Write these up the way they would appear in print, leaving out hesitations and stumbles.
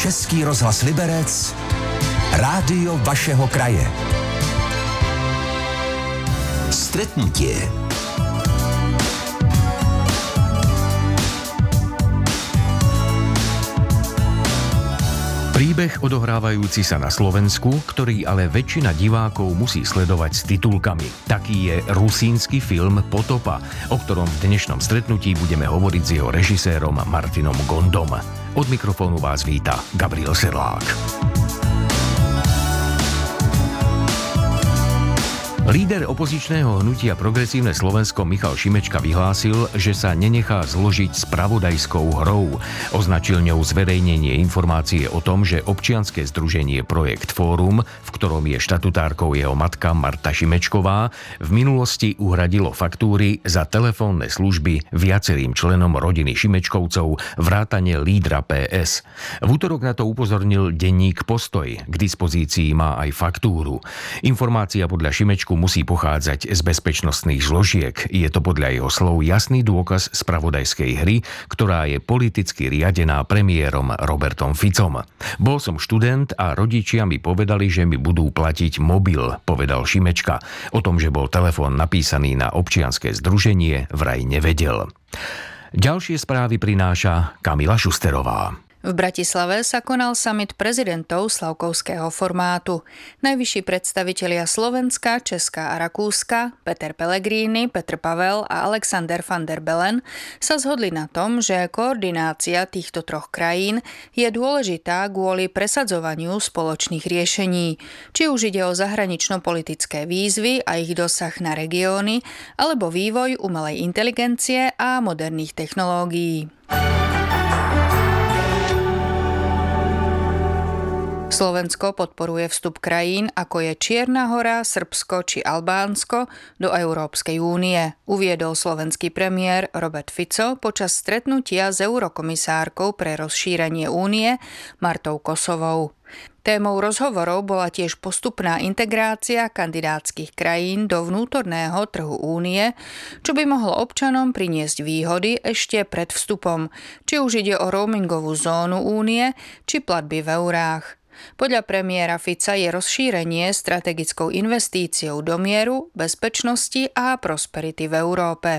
Český rozhlas Liberec, rádio vašeho kraje. Stretnutie. Príbeh odohrávajúci sa na Slovensku, ktorý ale väčšina divákov musí sledovať s titulkami. Taký je rusínsky film Potopa, o ktorom v dnešnom stretnutí budeme hovoriť s jeho režisérom Martinom Gondom. Od mikrofónu vás víta Gabriel Sedlák. Líder opozičného hnutia Progresívne Slovensko Michal Šimečka vyhlásil, že sa nenechá zložiť spravodajskou hrou. Označil ňou zverejnenie informácie o tom, že občianske združenie Projekt Fórum, v ktorom je štatutárkou jeho matka Marta Šimečková, v minulosti uhradilo faktúry za telefónne služby viacerým členom rodiny Šimečkovcov vrátane lídra PS. V utorok na to upozornil denník Postoj. K dispozícii má aj faktúru. Informácia podľa Šimečku musí pochádzať z bezpečnostných zložiek. Je to podľa jeho slov jasný dôkaz spravodajskej hry, ktorá je politicky riadená premiérom Robertom Ficom. Bol som študent a rodičia mi povedali, že mi budú platiť mobil, povedal Šimečka. O tom, že bol telefón napísaný na občianske združenie, vraj nevedel. Ďalšie správy prináša Kamila Šusterová. V Bratislave sa konal summit prezidentov slavkovského formátu. Najvyšší predstavitelia Slovenska, Česka a Rakúska, Peter Pellegrini, Petr Pavel a Alexander van der Bellen sa zhodli na tom, že koordinácia týchto troch krajín je dôležitá kvôli presadzovaniu spoločných riešení. Či už ide o zahranično-politické výzvy a ich dosah na regióny, alebo vývoj umelej inteligencie a moderných technológií. Slovensko podporuje vstup krajín, ako je Čierna Hora, Srbsko či Albánsko, do Európskej únie, uviedol slovenský premiér Robert Fico počas stretnutia s eurokomisárkou pre rozšírenie únie Martou Kosovou. Témou rozhovorov bola tiež postupná integrácia kandidátskych krajín do vnútorného trhu únie, čo by mohlo občanom priniesť výhody ešte pred vstupom, či už ide o roamingovú zónu únie, či platby v eurách. Podľa premiéra Fica je rozšírenie strategickou investíciou do mieru, bezpečnosti a prosperity v Európe.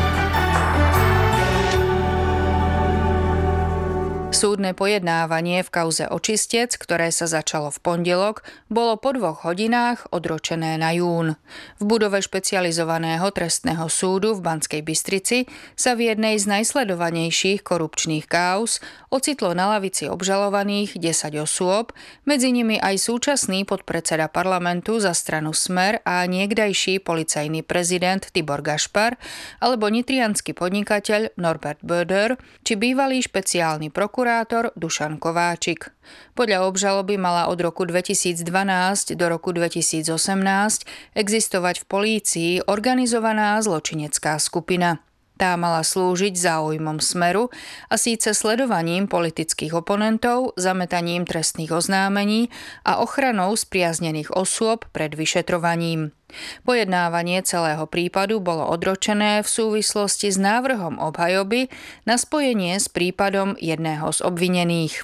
Súdne pojednávanie v kauze Očistec, ktoré sa začalo v pondelok, bolo po 2 hodinách odročené na jún. V budove špecializovaného trestného súdu v Banskej Bystrici sa v jednej z najsledovanejších korupčných káuz ocitlo na lavici obžalovaných 10 osôb, medzi nimi aj súčasný podpredseda parlamentu za stranu Smer a niekdajší policajný prezident Tibor Gašpar, alebo nitriansky podnikateľ Norbert Böder, či bývalý špeciálny prokurátor Dušan Kováčik. Podľa obžaloby mala od roku 2012 do roku 2018 existovať v polícii organizovaná zločinecká skupina. Tá mala slúžiť záujmom Smeru a síce sledovaním politických oponentov, zametaním trestných oznámení a ochranou spriaznených osôb pred vyšetrovaním. Pojednávanie celého prípadu bolo odročené v súvislosti s návrhom obhajoby na spojenie s prípadom jedného z obvinených.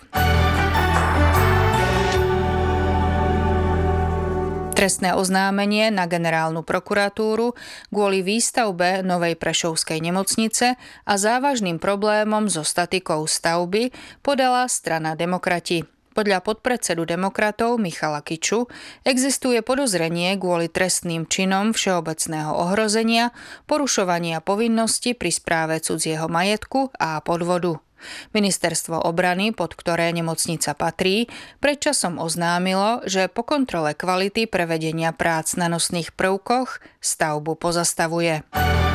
Trestné oznámenie na generálnu prokuratúru kvôli výstavbe novej prešovskej nemocnice a závažným problémom so statikou stavby podala strana Demokrati. Podľa podpredsedu demokratov Michala Kiču existuje podozrenie kvôli trestným činom všeobecného ohrozenia, porušovania povinnosti pri správe cudzieho majetku a podvodu. Ministerstvo obrany, pod ktoré nemocnica patrí, predčasom oznámilo, že po kontrole kvality prevedenia prác na nosných prvkoch stavbu pozastavuje.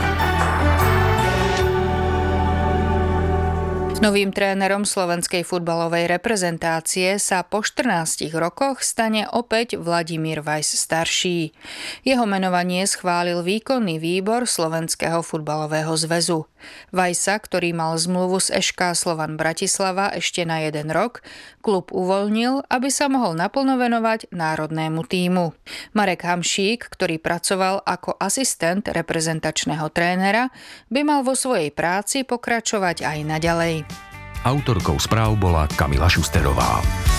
Novým trénerom slovenskej futbalovej reprezentácie sa po 14 rokoch stane opäť Vladimír Weiss starší. Jeho menovanie schválil výkonný výbor Slovenského futbalového zväzu. Weissa, ktorý mal zmluvu s SK Slovan Bratislava ešte na 1 rok, klub uvoľnil, aby sa mohol naplno venovať národnému tímu. Marek Hamšík, ktorý pracoval ako asistent reprezentačného trénera, by mal vo svojej práci pokračovať aj naďalej. Autorkou správ bola Kamila Šusterová.